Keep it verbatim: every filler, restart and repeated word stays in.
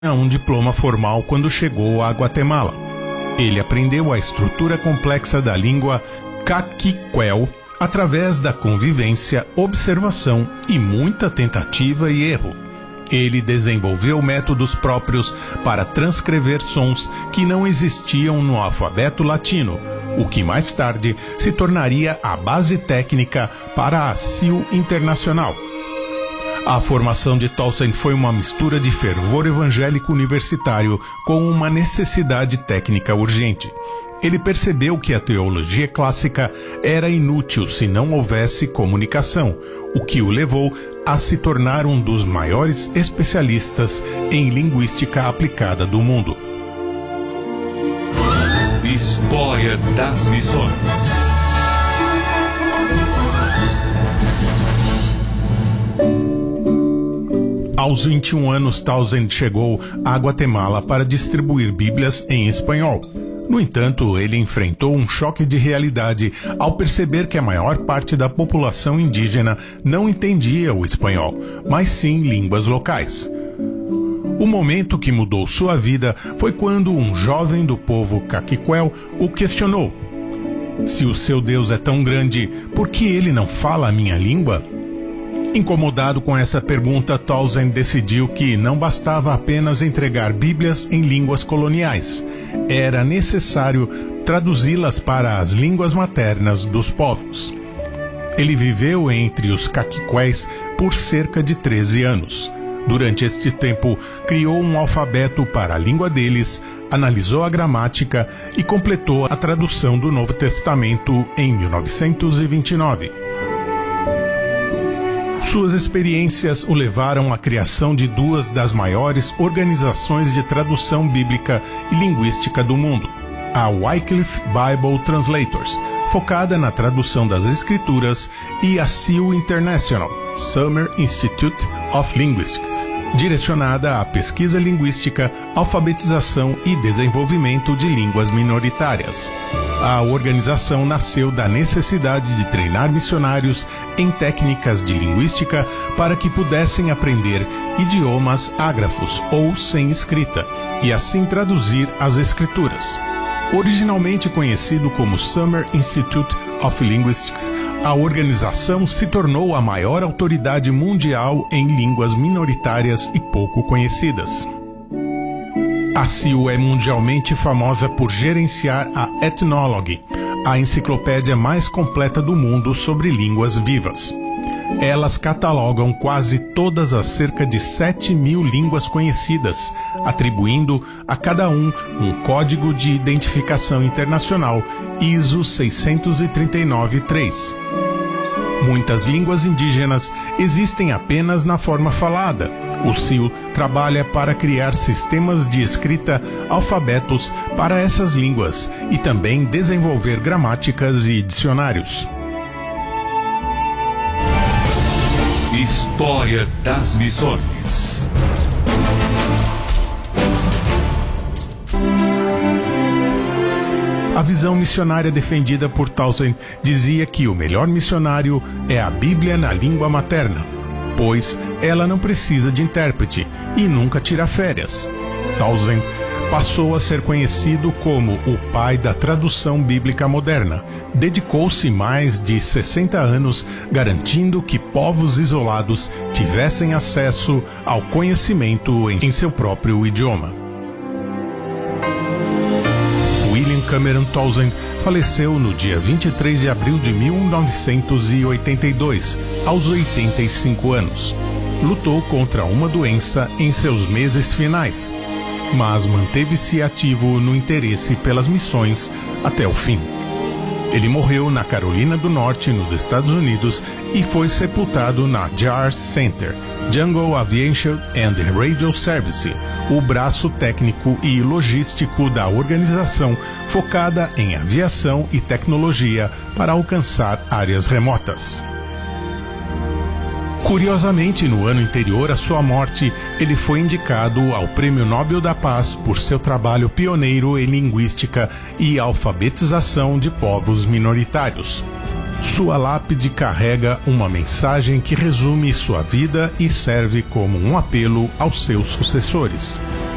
um diploma formal quando chegou a Guatemala. Ele aprendeu a estrutura complexa da língua Caquiquel através da convivência, observação e muita tentativa e erro. Ele desenvolveu métodos próprios para transcrever sons que não existiam no alfabeto latino, o que mais tarde se tornaria a base técnica para a S I U Internacional. A formação de Townsend foi uma mistura de fervor evangélico universitário com uma necessidade técnica urgente. Ele percebeu que a teologia clássica era inútil se não houvesse comunicação, o que o levou a se tornar um dos maiores especialistas em linguística aplicada do mundo. História das Missões. Aos vinte e um anos, Townsend chegou a Guatemala para distribuir Bíblias em espanhol. No entanto, ele enfrentou um choque de realidade ao perceber que a maior parte da população indígena não entendia o espanhol, mas sim línguas locais. O momento que mudou sua vida foi quando um jovem do povo Caquiquel o questionou. Se o seu Deus é tão grande, por que ele não fala a minha língua? Incomodado com essa pergunta, Townsend decidiu que não bastava apenas entregar Bíblias em línguas coloniais. Era necessário traduzi-las para as línguas maternas dos povos. Ele viveu entre os Caquiquéis por cerca de treze anos. Durante este tempo, criou um alfabeto para a língua deles, analisou a gramática e completou a tradução do Novo Testamento em mil novecentos e vinte e nove. Suas experiências o levaram à criação de duas das maiores organizações de tradução bíblica e linguística do mundo, a Wycliffe Bible Translators, focada na tradução das Escrituras, e a S I U International, Summer Institute of Linguistics, direcionada à pesquisa linguística, alfabetização e desenvolvimento de línguas minoritárias. A organização nasceu da necessidade de treinar missionários em técnicas de linguística para que pudessem aprender idiomas ágrafos ou sem escrita, e assim traduzir as escrituras. Originalmente conhecido como Summer Institute of Linguistics, a organização se tornou a maior autoridade mundial em línguas minoritárias e pouco conhecidas. A S I U é mundialmente famosa por gerenciar a Ethnologue, a enciclopédia mais completa do mundo sobre línguas vivas. Elas catalogam quase todas as cerca de sete mil línguas conhecidas, atribuindo a cada um um código de identificação internacional I S O seiscentos e trinta e nove três. Muitas línguas indígenas existem apenas na forma falada. O S I U trabalha para criar sistemas de escrita, alfabetos para essas línguas e também desenvolver gramáticas e dicionários. História das Missões. A visão missionária defendida por Townsend dizia que o melhor missionário é a Bíblia na língua materna, pois ela não precisa de intérprete e nunca tira férias. Townsend passou a ser conhecido como o pai da tradução bíblica moderna. Dedicou-se mais de sessenta anos garantindo que povos isolados tivessem acesso ao conhecimento em seu próprio idioma. William Cameron Townsend faleceu no dia vinte e três de abril de mil novecentos e oitenta e dois, aos oitenta e cinco anos. Lutou contra uma doença em seus meses finais, mas manteve-se ativo no interesse pelas missões até o fim. Ele morreu na Carolina do Norte, nos Estados Unidos, e foi sepultado na J A R S Center, Jungle Aviation and Radio Service, o braço técnico e logístico da organização focada em aviação e tecnologia para alcançar áreas remotas. Curiosamente, no ano anterior à sua morte, ele foi indicado ao Prêmio Nobel da Paz por seu trabalho pioneiro em linguística e alfabetização de povos minoritários. Sua lápide carrega uma mensagem que resume sua vida e serve como um apelo aos seus sucessores.